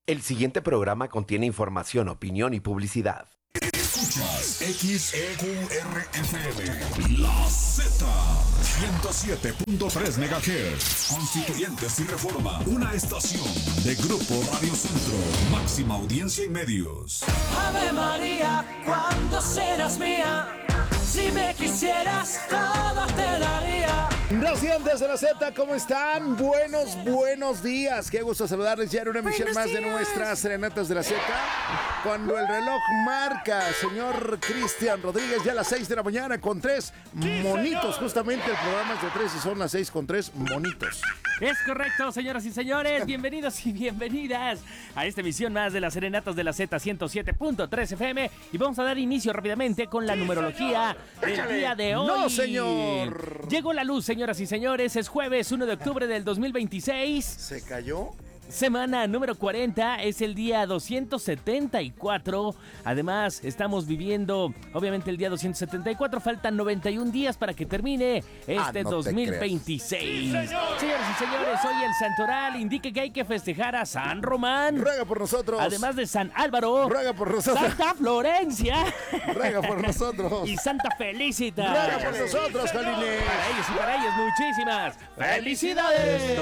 El siguiente programa contiene información, opinión y publicidad. Escuchas XEQRFM, La Z, 107.3 MHz, Constituyentes y Reforma, una estación de Grupo Radio Centro, máxima audiencia y medios. Ave María, ¿cuándo serás mía? Si me quisieras, todo te daría. Residentes de la Z, ¿cómo están? Buenos días. Qué gusto saludarles ya en una emisión más de nuestras Serenatas de la Z. Cuando el reloj marca, señor Cristian Rodríguez, ya a las 6 de la mañana con 3 monitos. Justamente el programa es de 3 y son las 6 con 3 monitos. Es correcto, señoras y señores, bienvenidos y bienvenidas a esta emisión más de las Serenatas de la Z 107.3 FM. Y vamos a dar inicio rápidamente con la numerología del día de hoy. ¡No, señor! Llegó la luz, señoras y señores, es jueves 1 de octubre del 2026. ¿Se cayó? Semana número 40, es el día 274. Además, estamos viviendo, obviamente, el día 274. Faltan 91 días para que termine este no 2026. Sí, señoras y señores, hoy el santoral indica que hay que festejar a San Román. Ruega por nosotros. Además de San Álvaro. Ruega por nosotros. Santa Florencia. Ruega por nosotros. Y Santa Felicita. Ruega por nosotros, Jolines. Para ellos y para ellas, muchísimas felicidades.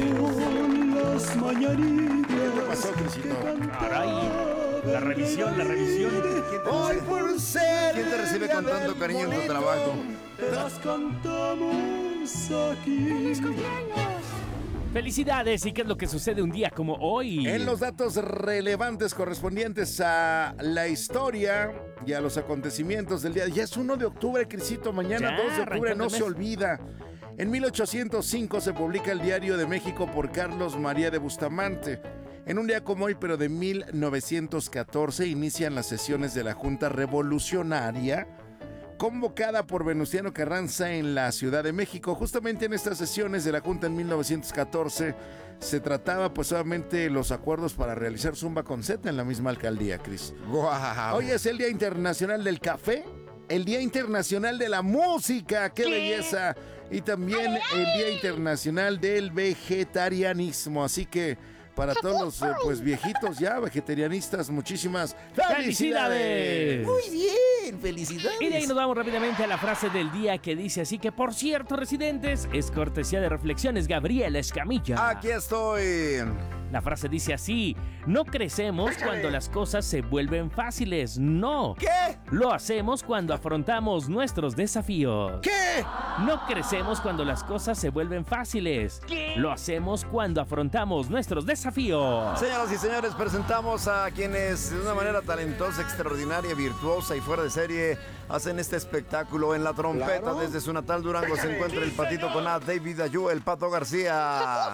¿Qué pasó, Crisito? Caray, la revisión. Hoy por ser. ¿Quién te recibe con tanto cariño en tu trabajo? Las cantamos aquí. Felicidades. ¿Y qué es lo que sucede un día como hoy? En los datos relevantes correspondientes a la historia y a los acontecimientos del día. Ya es 1 de octubre, Crisito. Mañana Ya, 2 de octubre no arrancando el se mes. olvida. En 1805 se publica el Diario de México por Carlos María de Bustamante. En un día como hoy, pero de 1914, inician las sesiones de la Junta Revolucionaria, convocada por Venustiano Carranza en la Ciudad de México. Justamente en estas sesiones de la Junta en 1914 se trataba pues obviamente los acuerdos para realizar Zumba con Z en la misma alcaldía, Cris. ¡Guau! Hoy es el Día Internacional del Café, el Día Internacional de la Música, ¡qué belleza! Y también el Día Internacional del Vegetarianismo, así que para todos los pues viejitos ya, vegetarianistas, muchísimas felicidades. Muy bien, felicidades. Y de ahí nos vamos rápidamente a la frase del día que dice así que, por cierto, residentes, es cortesía de Reflexiones Gabriel Escamilla. Aquí estoy. La frase dice así: no crecemos cuando las cosas se vuelven fáciles, no. ¿Qué? Lo hacemos cuando afrontamos nuestros desafíos. ¿Qué? No crecemos cuando las cosas se vuelven fáciles. Lo hacemos cuando afrontamos nuestros desafíos. Señoras y señores, presentamos a quienes de una manera talentosa, extraordinaria, virtuosa y fuera de serie hacen este espectáculo. En la trompeta, Claro. desde su natal Durango, se encuentra el patito con A, David Ayú, el Pato García.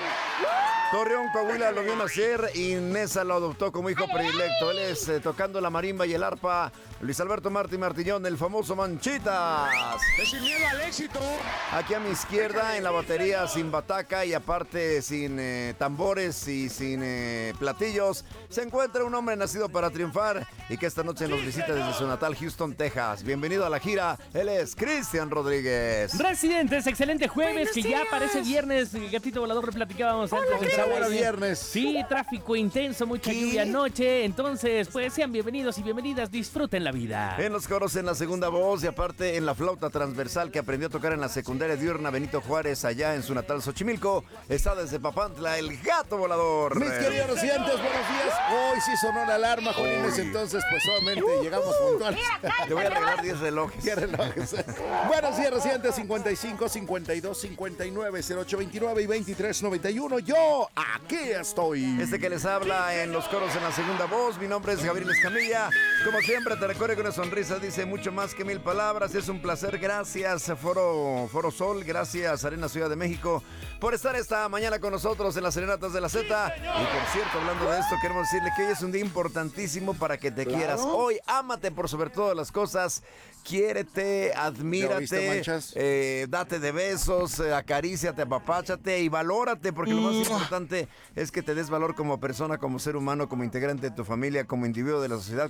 Torreón, Coahuila, lo vio nacer y Nesa lo adoptó como hijo predilecto. Él es tocando la marimba y el arpa, Luis Alberto Martí Martillón, el famoso Manchitas. Sin miedo al éxito. Aquí a mi izquierda, en la batería, sin bataca y aparte sin tambores y sin platillos, se encuentra un hombre nacido para triunfar y que esta noche nos visita desde su natal Houston, Texas. Bienvenido a la gira, él es Cristian Rodríguez. Residentes, excelente jueves, que ya parece viernes. Gatito Volador, le platicábamos antes de entrar Sabor a al aire. viernes. Sí, tráfico intenso, mucha lluvia anoche. Entonces, pues sean bienvenidos y bienvenidas, disfruten la vida. En los coros, en la segunda voz y aparte en la flauta transversal que aprendió a tocar en la secundaria diurna Benito Juárez allá en su natal Xochimilco, está desde Papantla el Gato Volador. Mis queridos residentes, buenos días. Hoy sí sonó la alarma, Jolines, entonces pues obviamente llegamos puntuales. Te voy a regalar 10 relojes. ¿Qué relojes? Buenos días, residentes. 55 52 59 08 29 y 23 91. Yo aquí estoy. Este que les habla en los coros en la segunda voz, mi nombre es Gabriel Escamilla. Como siempre te recuerdo que una sonrisa dice mucho más que 1000 palabras. Es un placer, gracias Foro Sol, gracias Arena Ciudad de México por estar esta mañana con nosotros en las Serenatas de la Z. Y por cierto, hablando de esto, queremos decirle que hoy es un día importantísimo para que te quieras. Hoy ámate por sobre todas las cosas. Quiérete, admírate, date de besos, acaríciate, apapáchate y valórate, porque lo más importante es que te des valor como persona, como ser humano, como integrante de tu familia, como individuo de la sociedad, como lo que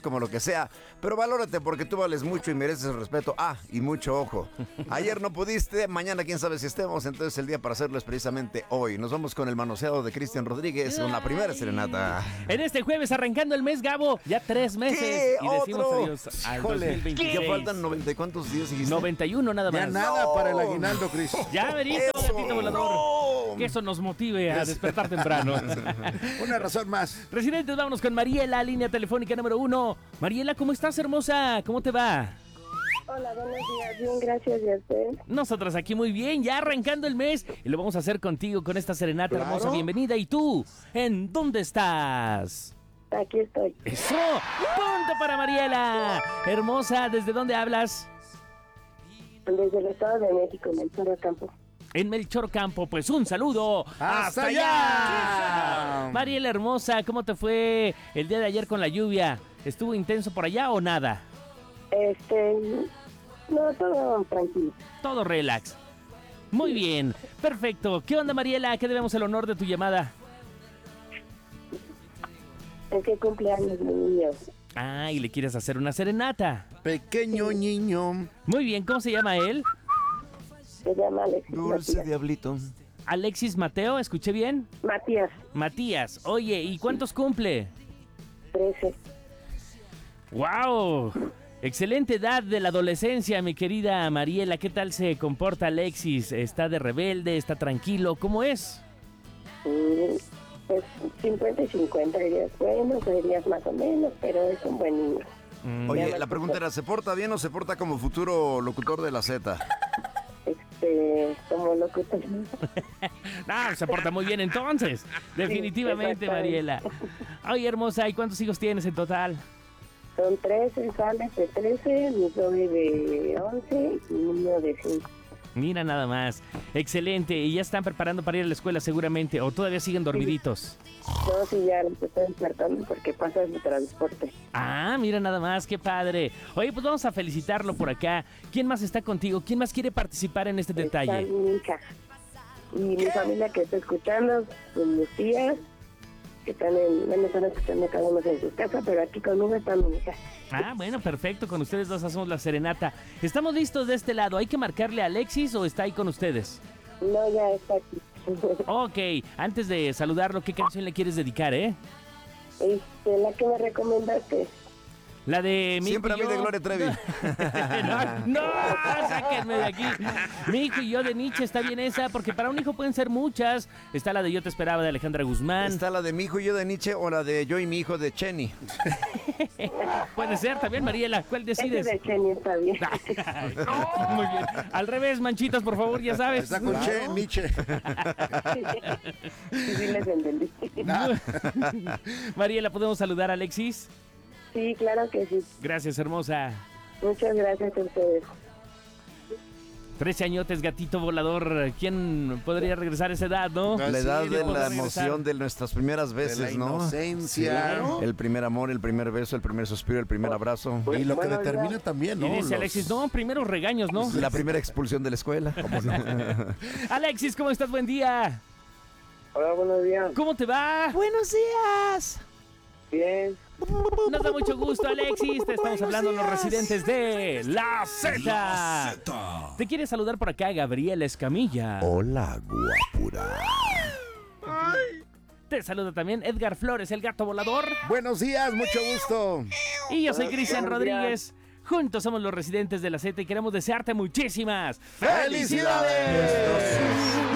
sea, pero valórate porque tú vales mucho y mereces el respeto. Ah, y mucho ojo. Ayer no pudiste, mañana quién sabe si estemos, entonces el día para hacerlo es precisamente hoy. Nos vamos con el manoseado de Cristian Rodríguez, con la primera serenata. En este jueves, arrancando el mes, Gabo, ya 3 meses. ¿Qué? Y decimos ¿Otro? adiós al Híjole, 2026. ¿ya faltan 90 y cuántos días dijiste? 91 nada Ya más. nada para el aguinaldo, Cris. Ya, verito, Eso, gatito volador. no. Que eso nos motive a despertar temprano. Una razón más. Residentes, vámonos con Mariela, línea telefónica número 1. Mariela, ¿cómo estás, hermosa? ¿Cómo te va? Hola, buenos días. Bien, gracias. ¿Y a usted? Nosotras aquí muy bien, ya arrancando el mes. Y lo vamos a hacer contigo con esta serenata Claro. hermosa. Bienvenida. ¿Y tú? ¿En dónde estás? Aquí estoy. ¡Eso! ¡Punto para Mariela! Hermosa, ¿desde dónde hablas? Desde el Estado de México, en el Toro Campo. En Melchor Campo, pues un saludo. ¡Hasta allá! Mariela hermosa, ¿cómo te fue el día de ayer con la lluvia? ¿Estuvo intenso por allá o nada? No, todo tranquilo. Todo relax. Muy bien, perfecto. ¿Qué onda, Mariela? ¿Qué debemos el honor de tu llamada? ¿En qué cumpleaños mi niño? Ah, y le quieres hacer una serenata. Pequeño niño. Muy bien, ¿cómo se llama él? Se llama Alexis Dulce Matías. diablito. Alexis Mateo, ¿escuché bien? Matías, Matías, oye, ¿y cuántos cumple? 13. ¡Wow! Excelente edad de la adolescencia, mi querida Mariela. ¿Qué tal se comporta Alexis? ¿Está de rebelde? ¿Está tranquilo? ¿Cómo es? Pues 50 y 50 dirías buenos, dirías más o menos, pero es un buen niño. Oye, la pregunta era, ¿se porta bien o se porta como futuro locutor de la Z? Como locutor. No, se porta muy bien entonces. Definitivamente, exactamente. Mariela. Oye, hermosa, ¿y cuántos hijos tienes en total? Son 13, Alex de 13, mi Zoe de 11 y mi niño de 5. Mira nada más. Excelente. ¿Y ya están preparando para ir a la escuela seguramente? ¿O todavía siguen dormiditos? No, sí, ya los estoy despertando porque pasa el transporte. Ah, mira nada más, qué padre. Oye, pues vamos a felicitarlo por acá. ¿Quién más está contigo? ¿Quién más quiere participar en este Está detalle? mi hija y mi familia que está escuchando, con mis tías, que están están escuchando cada uno en su casa, pero aquí conmigo está mi hija. Ah, bueno, perfecto. Con ustedes dos hacemos la serenata. ¿Estamos listos de este lado? ¿Hay que marcarle a Alexis o está ahí con ustedes? No, ya está aquí. Ok, antes de saludarlo, ¿qué canción le quieres dedicar, La que me recomendaste. La de mi Siempre a hijo mí y de yo. Gloria Trevi. No, sáquenme de aquí. Mi hijo y yo de Nietzsche, está bien esa, porque para un hijo pueden ser muchas. Está la de Yo te esperaba de Alejandra Guzmán. ¿Está la de mi hijo y yo de Nietzsche o la de yo y mi hijo de Chenny? Puede ser también, Mariela. ¿Cuál Ese decides? de Chenny está bien. Muy bien. Al revés, manchitas, por favor, ya sabes. Está con Che, Nietzsche. Sí, les entendí. Mariela, ¿podemos saludar a Alexis? Sí, claro que sí. Gracias, hermosa. Muchas gracias a ustedes. 13 añotes, gatito volador. ¿Quién podría regresar a esa edad, no? No, La sí, edad de podemos la regresar. emoción de nuestras primeras De veces, la ¿no? inocencia. El primer amor, el primer beso, el primer suspiro, el primer abrazo. Y lo que Bueno, determina ya. también, Y ¿no? dice Los- Alexis, no, primero regaños, ¿no? La primera expulsión de la escuela. Alexis, ¿cómo estás? Buen día. Hola, buenos días. ¿Cómo te va? Buenos días. Bien. Nos da mucho gusto, Alexis. Te estamos hablando los residentes de La Z. Z. Te quiere saludar por acá Gabriela Escamilla. Hola, guapura. Te saluda también Edgar Flores, el gato volador. Buenos días, mucho gusto. Y yo soy Cristian Buenos días. Rodríguez. Juntos somos los residentes de La Z y queremos desearte muchísimas ¡Felicidades!